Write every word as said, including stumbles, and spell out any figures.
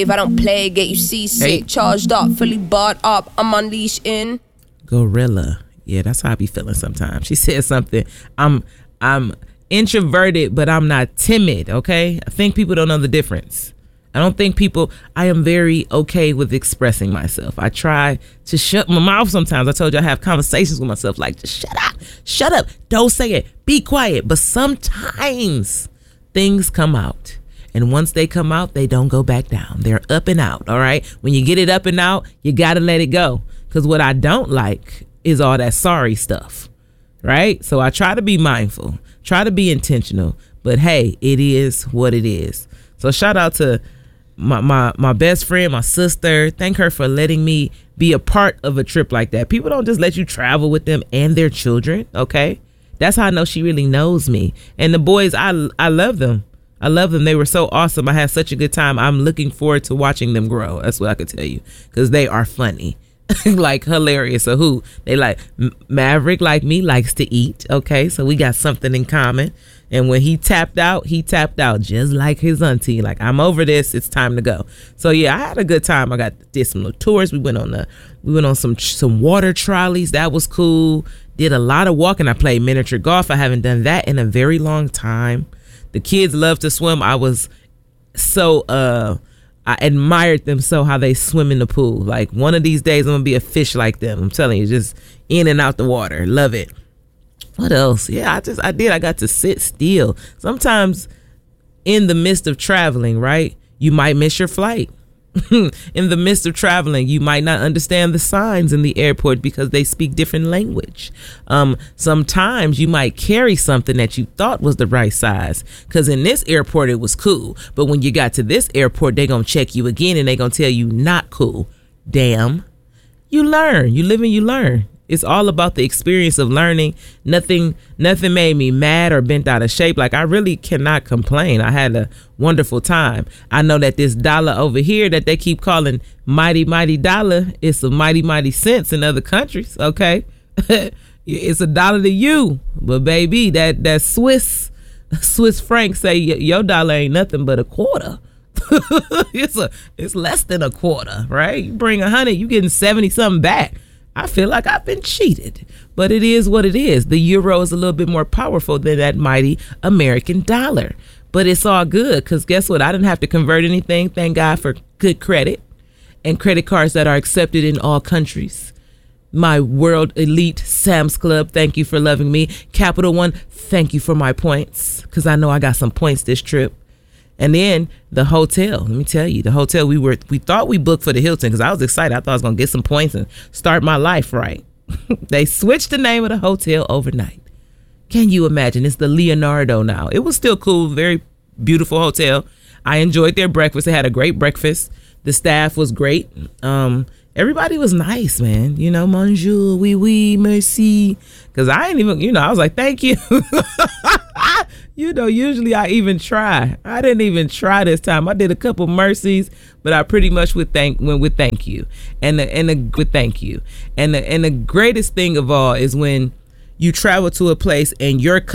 If I don't play, get you seasick, hey. Charged up, fully barred up, I'm on leash in. Gorilla. Yeah, that's how I be feeling sometimes. She said something. I'm I'm introverted, but I'm not timid, okay? I think people don't know the difference. I don't think people, I am very okay with expressing myself. I try to shut my mouth sometimes. I told you I have conversations with myself like, just shut up, shut up, don't say it, be quiet. But sometimes things come out. And once they come out, they don't go back down. They're up and out, all right? When you get it up and out, you got to let it go. Because what I don't like is all that sorry stuff, right? So I try to be mindful, try to be intentional. But, hey, it is what it is. So shout out to my, my, my best friend, my sister. Thank her for letting me be a part of a trip like that. People don't just let you travel with them and their children, okay? That's how I know she really knows me. And the boys, I, I love them. I love them. They were so awesome. I had such a good time. I'm looking forward to watching them grow. That's what I could tell you, because they are funny. Like hilarious. So who they like Maverick, like me, likes to eat. Okay, so we got something in common. And when he tapped out, he tapped out just like his auntie. Like, I'm over this. It's time to go. So yeah, I had a good time. I got did some little tours. We went on the we went on some some water trolleys. That was cool. Did a lot of walking. I played miniature golf. I haven't done that in a very long time. The kids love to swim. I was so, uh, I admired them so how they swim in the pool. Like, one of these days I'm gonna be a fish like them. I'm telling you, just in and out the water. Love it. What else? Yeah, I just, I did. I got to sit still. Sometimes in the midst of traveling, right, you might miss your flight. In the midst of traveling, you might not understand the signs in the airport because they speak different language. Um, sometimes you might carry something that you thought was the right size, because in this airport it was cool, but when you got to this airport, they're gonna check you again and they're gonna tell you not cool. Damn. You learn. You live and you learn. It's all about the experience of learning. Nothing, nothing made me mad or bent out of shape. Like, I really cannot complain. I had a wonderful time. I know that this dollar over here that they keep calling mighty, mighty dollar, it's a mighty, mighty cents in other countries. Okay. It's a dollar to you, but baby, that, that Swiss, Swiss franc say your dollar ain't nothing but a quarter. it's a, it's less than a quarter, right? You bring a hundred, you getting seventy something back. I feel like I've been cheated, but it is what it is. The euro is a little bit more powerful than that mighty American dollar, but it's all good, because guess what? I didn't have to convert anything. Thank God for good credit and credit cards that are accepted in all countries. My World Elite Sam's Club, thank you for loving me. Capital One, thank you for my points, because I know I got some points this trip. And then the hotel, let me tell you, the hotel we were, we thought we booked for the Hilton, because I was excited. I thought I was going to get some points and start my life right. They switched the name of the hotel overnight. Can you imagine? It's the Leonardo now. It was still cool. Very beautiful hotel. I enjoyed their breakfast. They had a great breakfast. The staff was great. Um, everybody was nice, man. You know, bonjour, oui, oui, merci. Because I ain't even, you know, I was like, thank you. You know, usually I even try. I didn't even try this time. I did a couple mercies, but I pretty much would thank went with thank you, and the, and the, with thank you, and the, and the greatest thing of all is when you travel to a place and your